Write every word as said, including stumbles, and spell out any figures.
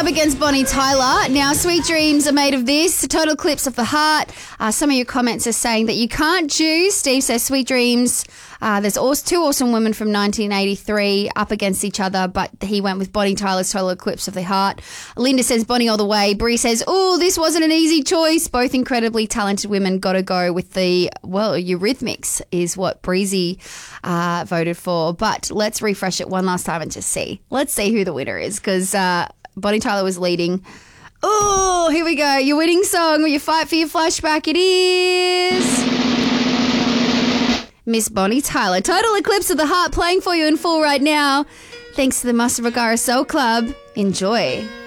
up against Bonnie Tyler. Now, Sweet Dreams are made of this. Total Eclipse of the Heart. Uh, some of your comments are saying that you can't choose. Steve says Sweet Dreams. Uh, there's also two awesome women from nineteen eighty-three up against each other, but he went with Bonnie Tyler's Total Eclipse of the Heart. Linda says Bonnie all the way. Bree says, oh, this wasn't an easy choice. Both incredibly talented women. Got to go with the, well, Eurythmics is what Breezy uh, voted for. But let's refresh it one last time and just see. Let's see who the winner is, because uh, Bonnie Tyler was leading. Oh, here we go. Your winning song, your Fight for Your Flashback, it is Miss Bonnie Tyler. Total Eclipse of the Heart playing for you in full right now. Thanks to the Master Vagara Soul Club. Enjoy.